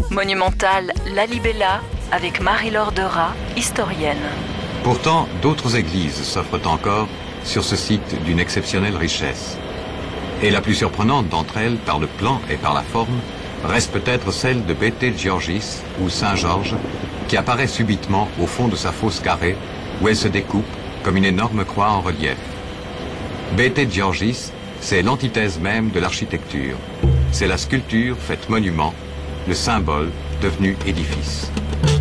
Monumentale La Libella avec Marie-Laure Derat, historienne. Pourtant, d'autres églises s'offrent encore sur ce site d'une exceptionnelle richesse. Et la plus surprenante d'entre elles, par le plan et par la forme, reste peut-être celle de Bete Georgis, ou Saint-Georges, qui apparaît subitement au fond de sa fosse carrée, où elle se découpe comme une énorme croix en relief. Bete Georgis, c'est l'antithèse même de l'architecture. C'est la sculpture faite monument, le symbole devenu édifice.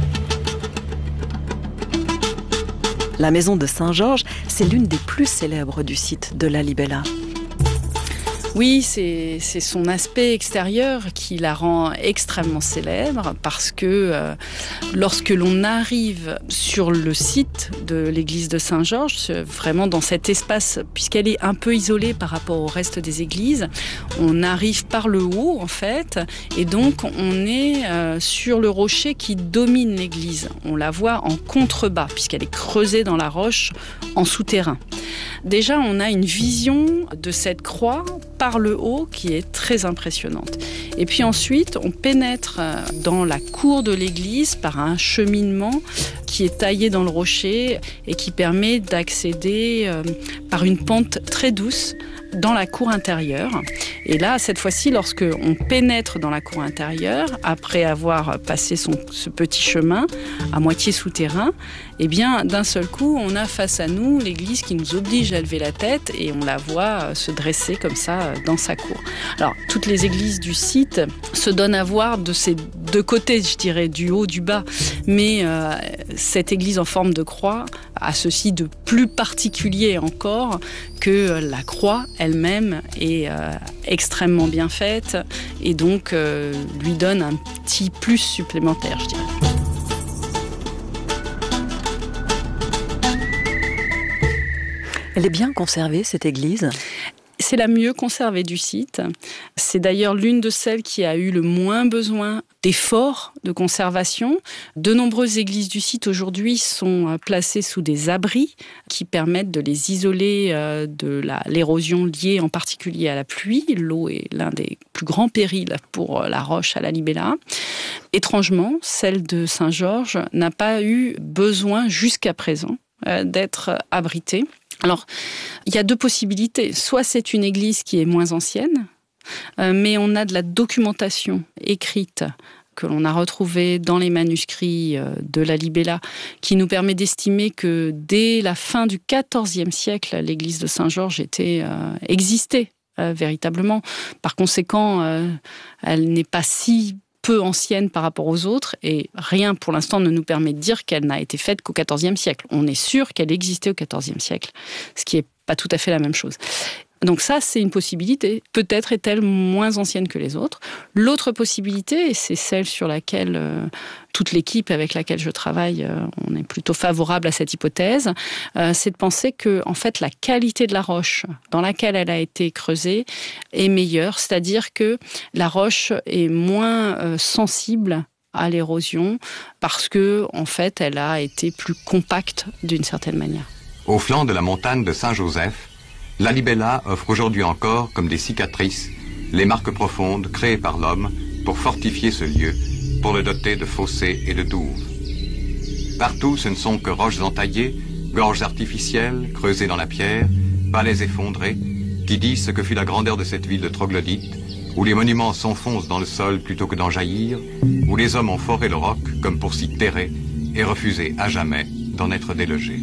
La maison de Saint-Georges, c'est l'une des plus célèbres du site de La Libella. Oui, c'est son aspect extérieur qui la rend extrêmement célèbre parce que lorsque l'on arrive sur le site de l'église de Saint-Georges, vraiment dans cet espace, puisqu'elle est un peu isolée par rapport au reste des églises, on arrive par le haut en fait, et donc on est sur le rocher qui domine l'église. On la voit en contrebas puisqu'elle est creusée dans la roche en souterrain. Déjà, on a une vision de cette croix par le haut qui est très impressionnante. Et puis ensuite, on pénètre dans la cour de l'église par un cheminement qui est taillé dans le rocher et qui permet d'accéder par une pente très douce dans la cour intérieure. Et là, cette fois-ci, lorsque on pénètre dans la cour intérieure, après avoir passé ce petit chemin à moitié souterrain, eh bien, d'un seul coup, on a face à nous l'église qui nous oblige à lever la tête et on la voit se dresser comme ça dans sa cour. Alors, toutes les églises du site se donnent à voir de ces deux côtés, je dirais, du haut, du bas. Mais cette église en forme de croix a ceci de plus particulier encore que la croix elle-même est extrêmement bien faite et donc lui donne un petit plus supplémentaire, je dirais. Elle est bien conservée, cette église ? C'est la mieux conservée du site. C'est d'ailleurs l'une de celles qui a eu le moins besoin d'efforts de conservation. De nombreuses églises du site aujourd'hui sont placées sous des abris qui permettent de les isoler de l'érosion liée en particulier à la pluie. L'eau est l'un des plus grands périls pour la roche à La Libella. Étrangement, celle de Saint-Georges n'a pas eu besoin jusqu'à présent d'être abritée. Alors, il y a deux possibilités. Soit c'est une église qui est moins ancienne, mais on a de la documentation écrite que l'on a retrouvée dans les manuscrits de La Libella, qui nous permet d'estimer que dès la fin du XIVe siècle, l'église de Saint-Georges existait véritablement. Par conséquent, elle n'est pas si peu ancienne par rapport aux autres et rien pour l'instant ne nous permet de dire qu'elle n'a été faite qu'au XIVe siècle. On est sûr qu'elle existait au XIVe siècle, ce qui n'est pas tout à fait la même chose. Donc ça, c'est une possibilité. Peut-être est-elle moins ancienne que les autres. L'autre possibilité, et c'est celle sur laquelle toute l'équipe avec laquelle je travaille, on est plutôt favorable à cette hypothèse, c'est de penser que en fait, la qualité de la roche dans laquelle elle a été creusée est meilleure, c'est-à-dire que la roche est moins sensible à l'érosion parce que en fait, elle a été plus compacte d'une certaine manière. Au flanc de la montagne de Saint-Joseph, La Libella offre aujourd'hui encore, comme des cicatrices, les marques profondes créées par l'homme pour fortifier ce lieu, pour le doter de fossés et de douves. Partout, ce ne sont que roches entaillées, gorges artificielles, creusées dans la pierre, palais effondrés, qui disent ce que fut la grandeur de cette ville de troglodytes, où les monuments s'enfoncent dans le sol plutôt que d'en jaillir, où les hommes ont foré le roc comme pour s'y terrer et refuser à jamais d'en être délogés.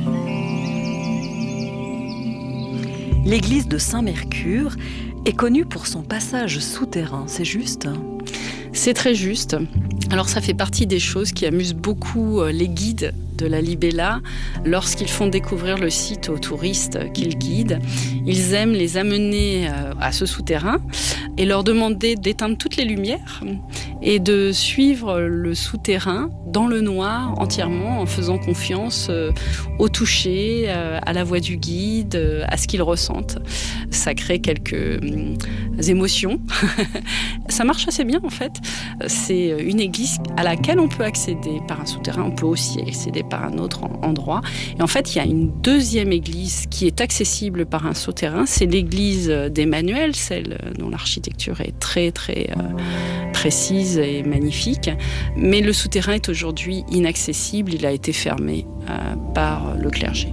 L'église de Saint-Mercure est connue pour son passage souterrain, c'est juste ? C'est très juste. Alors ça fait partie des choses qui amusent beaucoup les guides de La Libella lorsqu'ils font découvrir le site aux touristes qu'ils guident. Ils aiment les amener à ce souterrain et leur demander d'éteindre toutes les lumières et de suivre le souterrain dans le noir entièrement en faisant confiance au toucher, à la voix du guide, à ce qu'ils ressentent. Ça crée quelques émotions. Ça marche assez bien en fait. C'est une église à laquelle on peut accéder par un souterrain, on peut aussi accéder par un autre endroit. Et en fait, il y a une deuxième église qui est accessible par un souterrain, c'est l'église d'Emmanuel, celle dont l'architecture est très très précise et magnifique. Mais le souterrain est aujourd'hui inaccessible, il a été fermé par le clergé.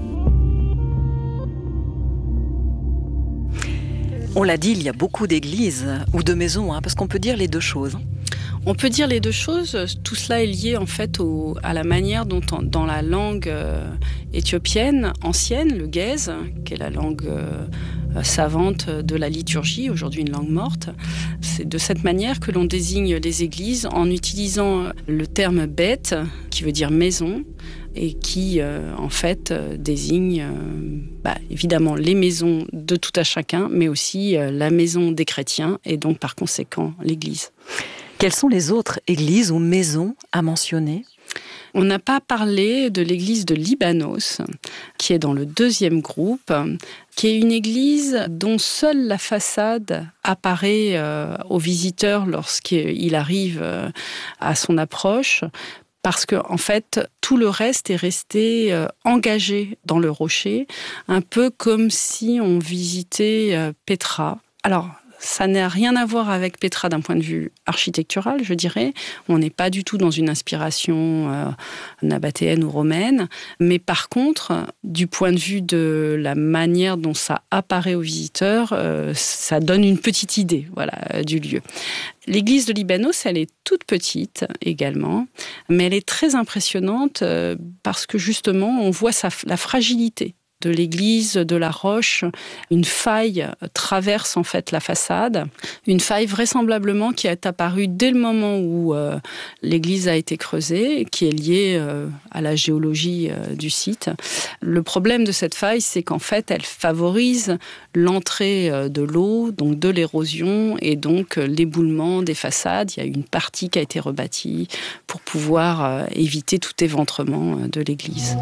On l'a dit, il y a beaucoup d'églises ou de maisons, parce qu'on peut dire les deux choses. On peut dire les deux choses. Tout cela est lié en fait à la manière dont, dans la langue éthiopienne ancienne, le Gèze, qui est la langue savante de la liturgie, aujourd'hui une langue morte, c'est de cette manière que l'on désigne les églises en utilisant le terme beth, qui veut dire maison, et qui, en fait, désigne évidemment les maisons de tout à chacun, mais aussi la maison des chrétiens, et donc par conséquent l'Église. Quelles sont les autres églises ou maisons à mentionner ? On n'a pas parlé de l'église de Libanos, qui est dans le deuxième groupe, qui est une église dont seule la façade apparaît au visiteur lorsqu'il arrive à son approche, parce que en fait, tout le reste est resté engagé dans le rocher, un peu comme si on visitait Pétra. Alors, ça n'a rien à voir avec Pétra d'un point de vue architectural, je dirais. On n'est pas du tout dans une inspiration nabatéenne ou romaine. Mais par contre, du point de vue de la manière dont ça apparaît aux visiteurs, ça donne une petite idée du lieu. L'église de Libanos, elle est toute petite également, mais elle est très impressionnante parce que justement, on voit la fragilité de l'église, de la roche. Une faille traverse en fait la façade. Une faille vraisemblablement qui est apparue dès le moment où l'église a été creusée, qui est liée à la géologie du site. Le problème de cette faille, c'est qu'en fait, elle favorise l'entrée de l'eau, donc de l'érosion et donc l'éboulement des façades. Il y a une partie qui a été rebâtie pour pouvoir éviter tout éventrement de l'église.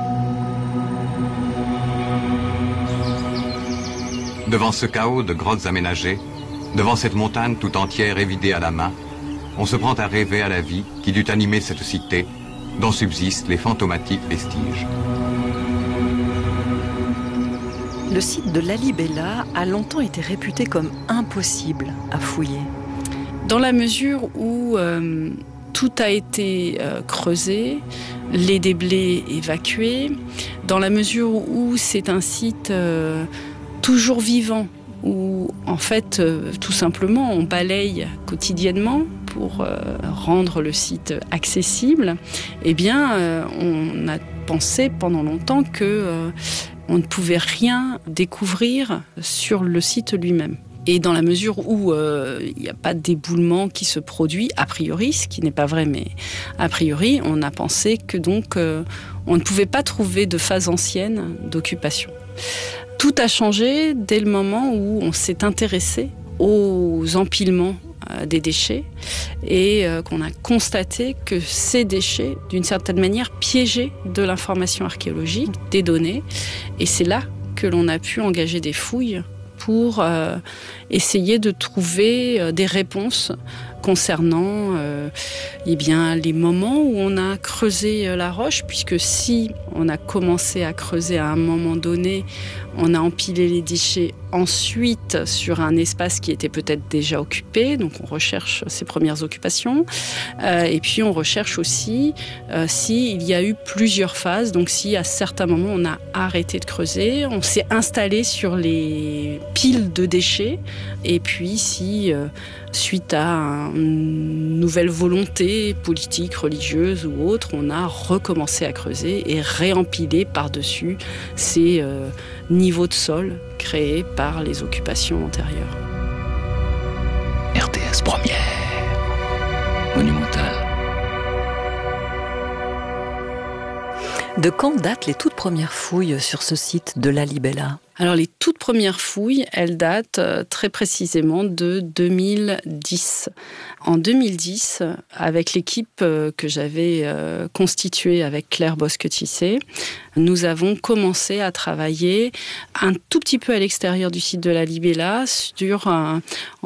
Devant ce chaos de grottes aménagées, devant cette montagne tout entière évidée à la main, on se prend à rêver à la vie qui dut animer cette cité, dont subsistent les fantomatiques vestiges. Le site de Lalibela a longtemps été réputé comme impossible à fouiller. Dans la mesure où tout a été creusé, les déblais évacués, dans la mesure où c'est un site toujours vivant, où en fait, tout simplement, on balaye quotidiennement pour rendre le site accessible, eh bien, on a pensé pendant longtemps que on ne pouvait rien découvrir sur le site lui-même. Et dans la mesure où il n'y a pas d'éboulement qui se produit, a priori, ce qui n'est pas vrai, mais a priori, on a pensé que donc on ne pouvait pas trouver de phase ancienne d'occupation. Tout a changé dès le moment où on s'est intéressé aux empilements des déchets et qu'on a constaté que ces déchets, d'une certaine manière, piégeaient de l'information archéologique, des données. Et c'est là que l'on a pu engager des fouilles pour essayer de trouver des réponses concernant les moments où on a creusé la roche, puisque si on a commencé à creuser à un moment donné, on a empilé les déchets ensuite sur un espace qui était peut-être déjà occupé, donc on recherche ces premières occupations, et puis on recherche aussi s'il y a eu plusieurs phases, donc si à certains moments on a arrêté de creuser, on s'est installé sur les piles de déchets, et puis si suite à une nouvelle volonté politique, religieuse ou autre, on a recommencé à creuser et réempiler par-dessus ces niveaux de sol créés par les occupations antérieures. RTS Première, Monumental. De quand datent les toutes premières fouilles sur ce site de Lalibela ? Alors les toutes premières fouilles, elles datent très précisément de 2010. En 2010, avec l'équipe que j'avais constituée avec Claire Bosquetissé, nous avons commencé à travailler un tout petit peu à l'extérieur du site de la Libella sur un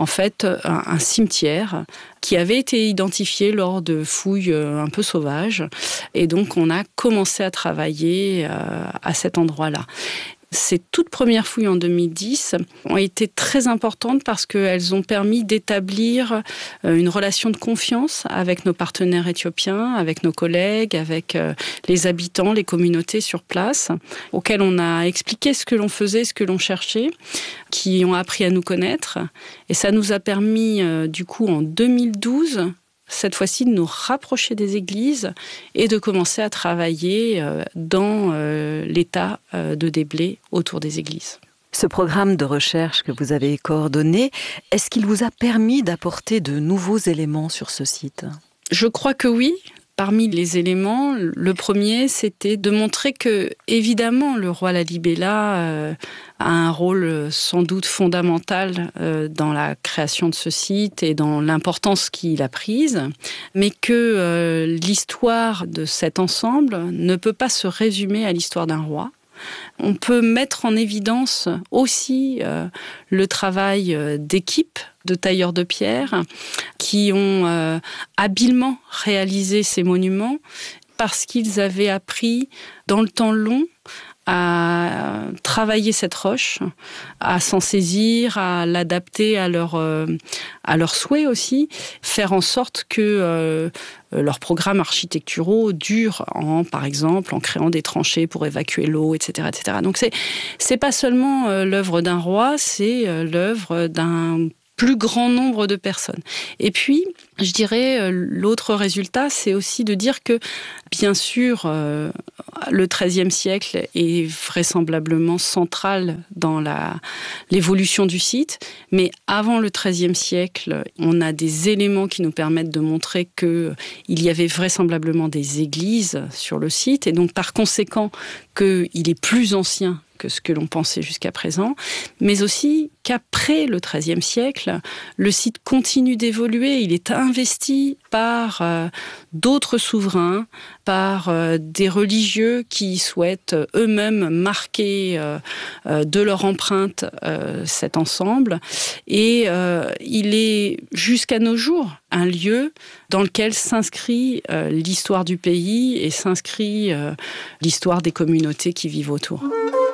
cimetière qui avait été identifié lors de fouilles un peu sauvages. Et donc on a commencé à travailler à cet endroit-là. Ces toutes premières fouilles en 2010 ont été très importantes parce qu'elles ont permis d'établir une relation de confiance avec nos partenaires éthiopiens, avec nos collègues, avec les habitants, les communautés sur place, auxquels on a expliqué ce que l'on faisait, ce que l'on cherchait, qui ont appris à nous connaître. Et ça nous a permis, du coup, en 2012, cette fois-ci, de nous rapprocher des églises et de commencer à travailler dans l'état de déblai autour des églises. Ce programme de recherche que vous avez coordonné, est-ce qu'il vous a permis d'apporter de nouveaux éléments sur ce site ? Je crois que oui. Parmi les éléments, le premier, c'était de montrer que, évidemment, le roi Lalibela a un rôle sans doute fondamental dans la création de ce site et dans l'importance qu'il a prise, mais que l'histoire de cet ensemble ne peut pas se résumer à l'histoire d'un roi. On peut mettre en évidence aussi le travail d'équipe de tailleurs de pierre qui ont habilement réalisé ces monuments parce qu'ils avaient appris dans le temps long à travailler cette roche, à s'en saisir, à l'adapter à leurs souhaits aussi, faire en sorte que leurs programmes architecturaux durent, par exemple, en créant des tranchées pour évacuer l'eau, etc., etc. Donc c'est pas seulement l'œuvre d'un roi, c'est l'œuvre d'un plus grand nombre de personnes. Et puis, je dirais, l'autre résultat, c'est aussi de dire que, bien sûr, le XIIIe siècle est vraisemblablement central dans l'évolution du site, mais avant le XIIIe siècle, on a des éléments qui nous permettent de montrer qu'il y avait vraisemblablement des églises sur le site, et donc par conséquent qu'il est plus ancien que ce que l'on pensait jusqu'à présent, mais aussi qu'après le XIIIe siècle, le site continue d'évoluer. Il est investi par d'autres souverains, par des religieux qui souhaitent eux-mêmes marquer de leur empreinte cet ensemble. Et il est jusqu'à nos jours un lieu dans lequel s'inscrit l'histoire du pays et s'inscrit l'histoire des communautés qui vivent autour.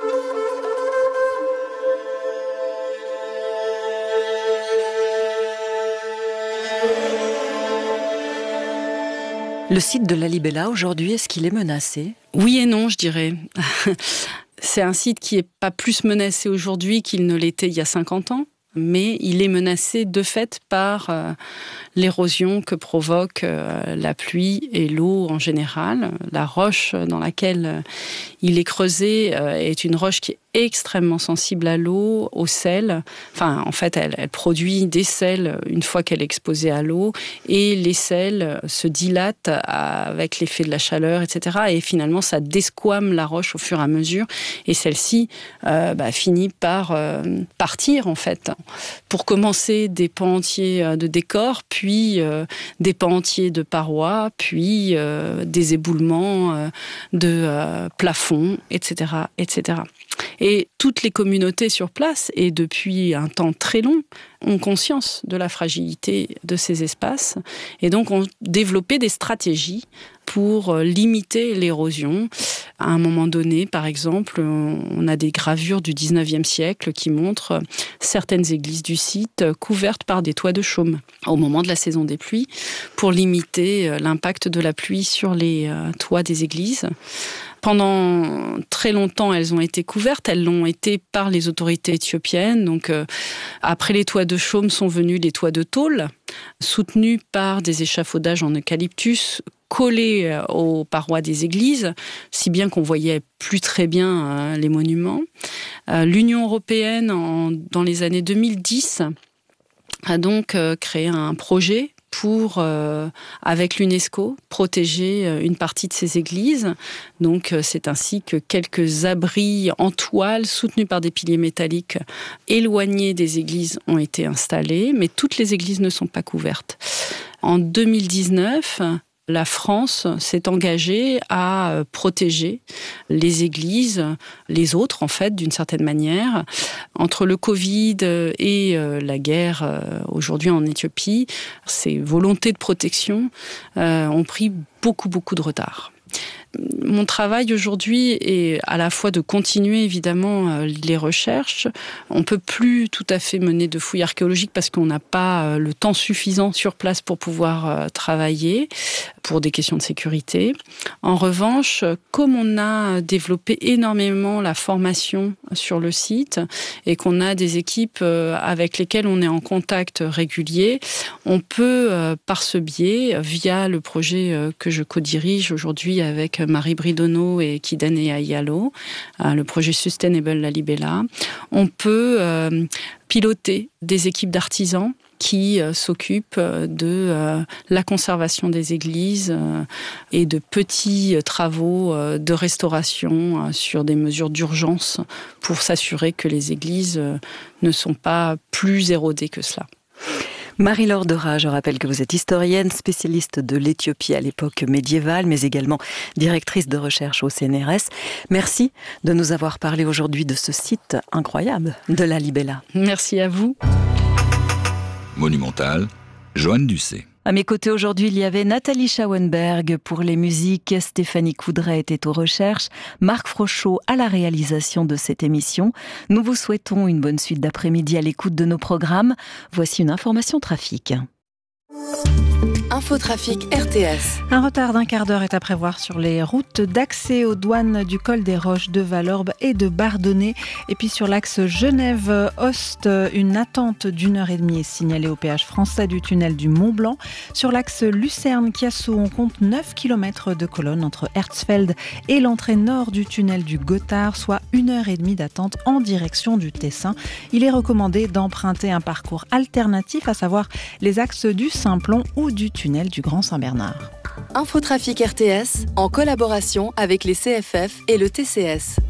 Le site de Lalibela, aujourd'hui, est-ce qu'il est menacé ? Oui et non, je dirais. C'est un site qui n'est pas plus menacé aujourd'hui qu'il ne l'était il y a 50 ans, mais il est menacé de fait par l'érosion que provoque la pluie et l'eau en général. La roche dans laquelle il est creusé est une roche qui est extrêmement sensible à l'eau, au sel. Enfin, en fait, elle produit des sels une fois qu'elle est exposée à l'eau, et les sels se dilatent avec l'effet de la chaleur, etc. Et finalement, ça desquame la roche au fur et à mesure, et celle-ci finit par partir, en fait. Pour commencer, des pans entiers de décors, puis des pans entiers de parois, puis des éboulements de plafonds, etc., etc. Et toutes les communautés sur place, et depuis un temps très long, ont conscience de la fragilité de ces espaces et donc ont développé des stratégies pour limiter l'érosion. À un moment donné, par exemple, on a des gravures du 19e siècle qui montrent certaines églises du site couvertes par des toits de chaume au moment de la saison des pluies pour limiter l'impact de la pluie sur les toits des églises. Pendant très longtemps, elles ont été couvertes. Elles l'ont été par les autorités éthiopiennes. Donc, après les toits de chaume sont venus les toits de tôle, soutenus par des échafaudages en eucalyptus collés aux parois des églises, si bien qu'on voyait plus très bien les monuments. L'Union européenne, dans les années 2010, a donc créé un projet pour, avec l'UNESCO, protéger une partie de ces églises. Donc c'est ainsi que quelques abris en toile soutenus par des piliers métalliques éloignés des églises ont été installés, mais toutes les églises ne sont pas couvertes. En 2019, la France s'est engagée à protéger les églises, les autres en fait, d'une certaine manière. Entre le Covid et la guerre aujourd'hui en Éthiopie, ces volontés de protection ont pris beaucoup de retard. Mon travail aujourd'hui est à la fois de continuer évidemment les recherches. On ne peut plus tout à fait mener de fouilles archéologiques parce qu'on n'a pas le temps suffisant sur place pour pouvoir travailler pour des questions de sécurité. En revanche, comme on a développé énormément la formation sur le site et qu'on a des équipes avec lesquelles on est en contact régulier, on peut par ce biais, via le projet que je co-dirige aujourd'hui avec Marie Bridonneau et Kidane Ayalo, le projet Sustainable Lalibela, on peut piloter des équipes d'artisans qui s'occupent de la conservation des églises et de petits travaux de restauration sur des mesures d'urgence pour s'assurer que les églises ne sont pas plus érodées que cela. Marie-Laure Dera, je rappelle que vous êtes historienne, spécialiste de l'Éthiopie à l'époque médiévale, mais également directrice de recherche au CNRS. Merci de nous avoir parlé aujourd'hui de ce site incroyable de Lalibela. Merci à vous. Monumental, Joanne Ducé. À mes côtés aujourd'hui, il y avait Nathalie Schauenberg pour les musiques, Stéphanie Coudray était aux recherches, Marc Frochot à la réalisation de cette émission. Nous vous souhaitons une bonne suite d'après-midi à l'écoute de nos programmes. Voici une information trafic. Infotrafic RTS. Un retard d'1 quart d'heure est à prévoir sur les routes d'accès aux douanes du col des Roches, de Valorbe et de Bardonnay. Et puis sur l'axe Genève-Ost, une attente d'1h30 est signalée au péage français du tunnel du Mont-Blanc. Sur l'axe Lucerne-Chiasso, on compte 9 km de colonne entre Herzfeld et l'entrée nord du tunnel du Gothard, soit 1h30 d'attente en direction du Tessin. Il est recommandé d'emprunter un parcours alternatif, à savoir les axes du Simplon ou du tunnel du Grand Saint-Bernard. Infotrafic RTS en collaboration avec les CFF et le TCS.